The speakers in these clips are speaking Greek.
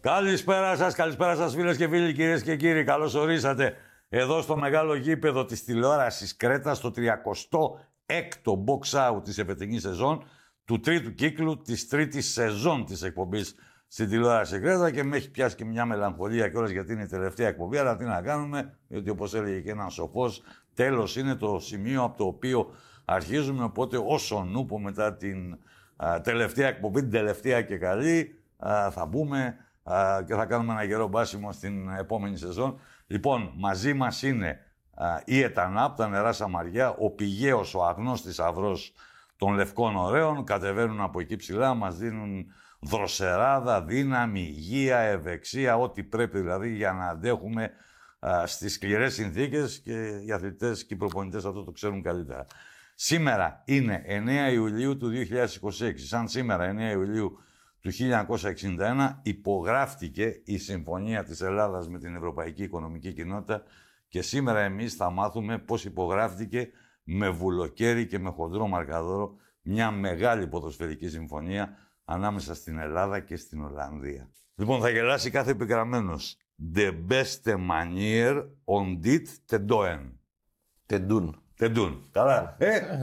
Καλησπέρα σας φίλες και φίλοι, κυρίες και κύριοι. Καλώς ορίσατε εδώ στο μεγάλο γήπεδο της τηλεόρασης Κρέτας, στο 36ο box out της εφετινής σεζόν, του τρίτου κύκλου της τρίτης σεζόν της εκπομπής στην τηλεόραση Κρέτα, και με έχει πιάσει και μια μελαγχολία κιόλας γιατί είναι η τελευταία εκπομπή, αλλά τι να κάνουμε, γιατί όπως έλεγε και ένας σοφός, τέλος είναι το σημείο από το οποίο αρχίζουμε, οπότε όσο νούπο μετά την τελευταία εκπομπή, την τελευταία και καλή, θα μπούμε και θα κάνουμε ένα γερό μπάσιμο στην επόμενη σεζόν. Λοιπόν, μαζί μας είναι η Ετανάπ, τα νερά Σαμαριά, ο πηγαίος, ο αγνώστης αυρός των λευκών ωραίων. Κατεβαίνουν από εκεί ψηλά, μας δίνουν δροσεράδα, δύναμη, υγεία, ευεξία, ό,τι πρέπει δηλαδή για να αντέχουμε στις σκληρές συνθήκες, και οι αθλητές και οι προπονητές αυτό το ξέρουν καλύτερα. Σήμερα είναι 9 Ιουλίου του 2026. Σαν σήμερα, 9 Ιουλίου του 1961, υπογράφτηκε η Συμφωνία της Ελλάδας με την Ευρωπαϊκή Οικονομική Κοινότητα, και σήμερα εμείς θα μάθουμε πώς υπογράφτηκε με βουλοκαίρι και με χοντρό μαρκαδόρο μια μεγάλη ποδοσφαιρική συμφωνία ανάμεσα στην Ελλάδα και στην Ολλανδία. Λοιπόν, θα γελάσει κάθε επιγραμμένος. De beste manier on dit tedoen. Τεντούν. Καλά.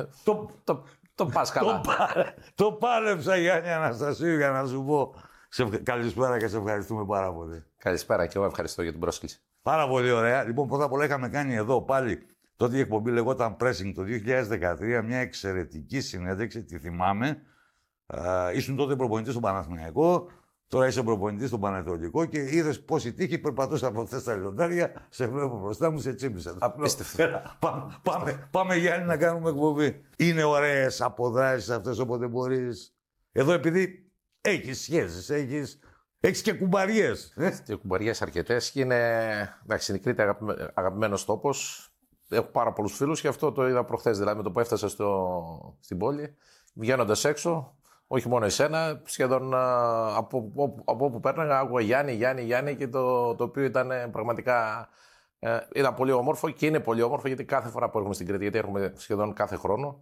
Το πας καλά. Το πάλεψα, Γιάννη Αναστασίου, για να σου πω. Καλησπέρα και σε ευχαριστούμε πάρα πολύ. Καλησπέρα και εγώ ευχαριστώ για την πρόσκληση. Πάρα πολύ ωραία. Λοιπόν, πρώτα απ' όλα είχαμε κάνει εδώ πάλι, τότε η εκπομπή λεγόταν Pressing το 2013, μια εξαιρετική συνέντευξη, τη θυμάμαι. Ήσουν τότε προπονητής στον Παναθηναϊκό, τώρα είσαι προπονητής στον Πανετολικό, και είδες πώς η τύχη περπατούσε από αυτές τα λιοντάρια. Σε βλέπω μπροστά μου, σε τσίπησε. Απίστευτο. Πάμε Γιάννη να κάνουμε εκπομπή. Είναι ωραίες αποδράσεις αυτές όποτε μπορείς. Εδώ επειδή έχεις σχέσεις, έχεις και κουμπαριές. Και κουμπαριές αρκετές, και εντάξει, είναι η Κρήτη αγαπημένος τόπος. Έχω πάρα πολλούς φίλους και αυτό το είδα προχθές. Δηλαδή με το που έφτασα στην πόλη, βγαίνοντας έξω, όχι μόνο εσένα, σχεδόν από όπου πέρναγα, άκουγα Γιάννη, και το οποίο ήταν πραγματικά ήταν πολύ όμορφο, και είναι πολύ όμορφο γιατί κάθε φορά που έρχομαι στην Κρήτη, γιατί έρχομαι σχεδόν κάθε χρόνο,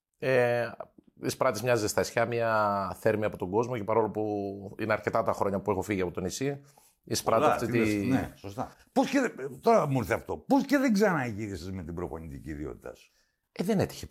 εισπράττεις μια ζεστασιά, μια θέρμη από τον κόσμο, και παρόλο που είναι αρκετά τα χρόνια που έχω φύγει από το νησί, εισπράττω αυτή τη... Ναι, σωστά. Τώρα μου ήρθε αυτό. Πώς και δεν ξαναγύρισες με την προπονητική ιδιότητά σου? Δεν έτυχε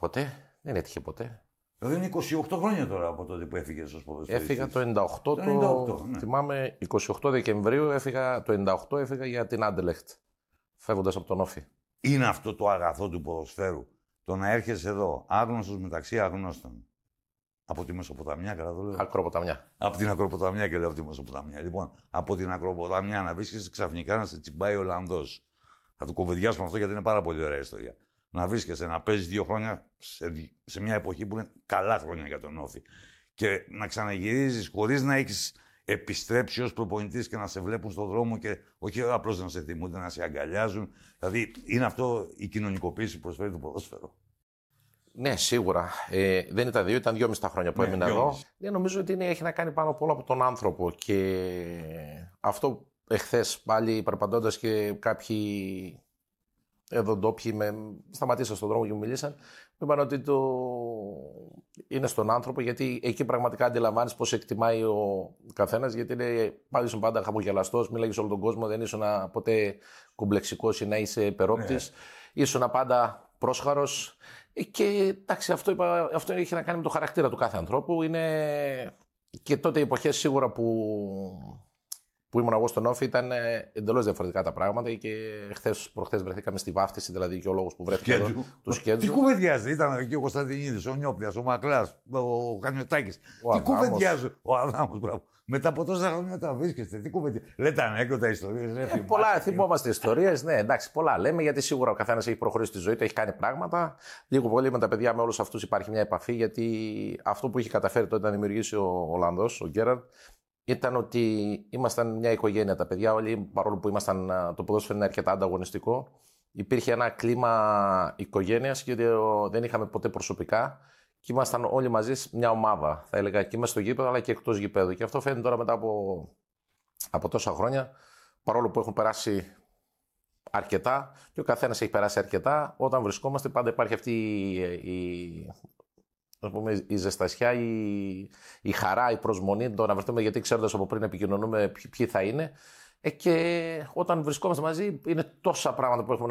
ποτέ. Δηλαδή είναι 28 χρόνια τώρα από τότε που έφυγες ως ποδοσφαιριστής. Έφυγα το 98, ναι. Θυμάμαι 28 Δεκεμβρίου το 98 έφυγα για την Άντελεχτ, φεύγοντας από τον Όφη. Είναι αυτό το αγαθό του ποδοσφαίρου, το να έρχεσαι εδώ άγνωστος μεταξύ αγνώστων. Από τη Μεσοποταμιά, καλά το λέω. Ακροποταμιά. Από την Ακροποταμιά, και λέω από τη Μεσοποταμιά. Λοιπόν, από την Ακροποταμιά να βρίσκεσαι ξαφνικά να σε τσιμπάει ο Ολλανδός. Θα το κουβεντιάσουμε αυτό γιατί είναι πάρα πολύ ωραία ιστορία. Να βρίσκεσαι, να παίζεις 2 χρόνια σε μια εποχή που είναι καλά χρόνια για τον Όφη, και να ξαναγυρίζεις χωρίς να έχεις επιστρέψει ως προπονητής και να σε βλέπουν στον δρόμο, και όχι απλώς να σε θυμούνται, να σε αγκαλιάζουν. Δηλαδή, είναι αυτό η κοινωνικοποίηση που προσφέρει το ποδόσφαιρο. Ναι, σίγουρα. Δεν ήταν 2, ήταν 2,5 τα χρόνια που έμεινα εδώ. Νομίζω ότι έχει να κάνει πάνω απ' όλα από τον άνθρωπο, και αυτό εχθές πάλι περπατώντας, και κάποιοι εδώ ντόπιοι σταματήσαν στον δρόμο και μου μιλήσαν, μου είπαν ότι είναι στον άνθρωπο, γιατί εκεί πραγματικά αντιλαμβάνεις πώς εκτιμάει ο καθένας, γιατί ήσουν πάντα χαμογελαστός, μίλαγες σε όλο τον κόσμο, δεν ήσουν ποτέ κομπλεξικός ή να είσαι υπερόπτης, ήσουν πάντα πρόσχαρος, και εντάξει, αυτό έχει να κάνει με το χαρακτήρα του κάθε ανθρώπου. Και τότε οι εποχές σίγουρα που ήμουν εγώ στον Όφη ήταν εντελώς διαφορετικά τα πράγματα, και προχθές βρεθήκαμε στη βάφτιση, δηλαδή, και ο λόγος που βρέθηκε εδώ του Σκέτζου. Τι κουβεντιάζει, ήταν εκεί ο Κωνσταντινίδης, ο Νιόπλιας, ο Μακλάς, ο Κανιωτάκης. Τι κουβεντιάζει, ο Αδάμος, μπράβο. Μετά από τόσα χρόνια τα βρίσκεστε, τι κουβεντιάζει. Λέτε ανέκδοτα ιστορίες, πολλά θυμόμαστε ιστορίες, ναι, εντάξει, πολλά λέμε, γιατί σίγουρα ο καθένας έχει προχωρήσει στη ζωή του, έχει κάνει πράγματα. Λίγο πολύ με τα παιδιά, με όλους αυτούς υπάρχει μια επαφή, γιατί αυτό που είχε καταφέρει τότε να δημιουργήσει ο Ολλανδός, ο Γκέραρντ, ήταν ότι ήμασταν μια οικογένεια τα παιδιά όλοι, παρόλο που το ποδόσφαιρο είναι αρκετά ανταγωνιστικό. Υπήρχε ένα κλίμα οικογένειας, και δεν είχαμε ποτέ προσωπικά, και ήμασταν όλοι μαζί μια ομάδα, θα έλεγα, και μέσα στο γήπεδο αλλά και εκτός γηπέδου. Και αυτό φαίνεται τώρα μετά από τόσα χρόνια, παρόλο που έχουν περάσει αρκετά και ο καθένας έχει περάσει αρκετά, όταν βρισκόμαστε πάντα υπάρχει αυτή ας πούμε, η ζεστασιά, η χαρά, η προσμονή, το να βρεθούμε, γιατί ξέροντας από πριν επικοινωνούμε ποιοι θα είναι. Και όταν βρισκόμαστε μαζί, είναι τόσα πράγματα που έχουμε